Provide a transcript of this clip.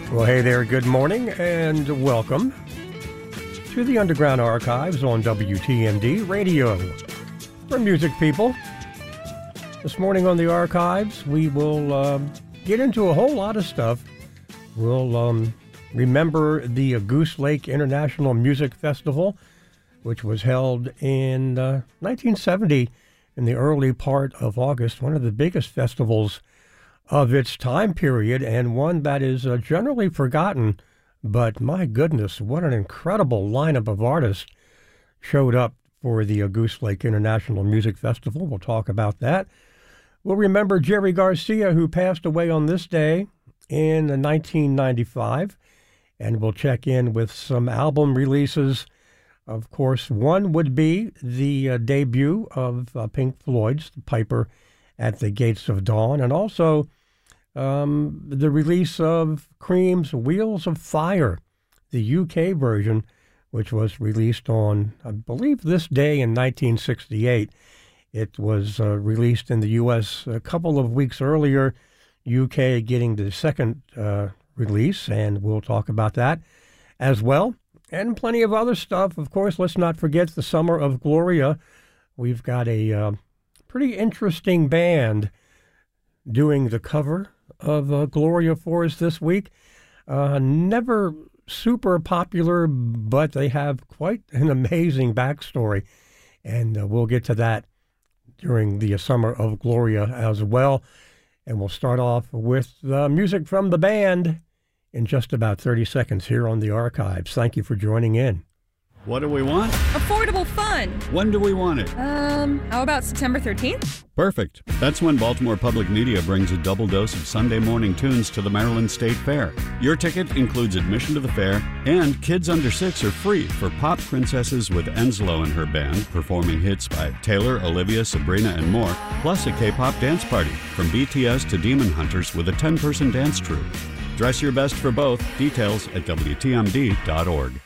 Well, hey there, good morning, and welcome to the Underground Archives on WTMD Radio for music people. This morning on the Archives, we will get into a whole lot of stuff. We'll remember the Goose Lake International Music Festival, which was held in 1970 in the early part of August, one of the biggest festivals of its time period, and one that is generally forgotten. But my goodness, what an incredible lineup of artists showed up for the Goose Lake International Music Festival. We'll talk about that. We'll remember Jerry Garcia, who passed away on this day in 1995, and we'll check in with some album releases. Of course, one would be the debut of Pink Floyd's Piper at the Gates of Dawn, and also the release of Cream's Wheels of Fire, the UK version, which was released on, I believe, this day in 1968. It was released in the U.S. a couple of weeks earlier, UK getting the second release, and we'll talk about that as well. And plenty of other stuff. Of course, let's not forget the Summer of Gloria. We've got a pretty interesting band doing the cover of Gloria for us this week. Never super popular, but they have quite an amazing backstory, and we'll get to that during the Summer of Gloria as well. And we'll start off with music from the band in just about 30 seconds here on the Archives. Thank you for joining in. What do we want? Affordable fun. When do we want it? How about September 13th? Perfect. That's when Baltimore Public Media brings a double dose of Sunday morning tunes to the Maryland State Fair. Your ticket includes admission to the fair, and kids under 6 are free for Pop Princesses with Enslow and her band, performing hits by Taylor, Olivia, Sabrina, and more, plus a K-pop dance party from BTS to Demon Hunters with a 10-person dance troupe. Dress your best for both. Details at WTMD.org.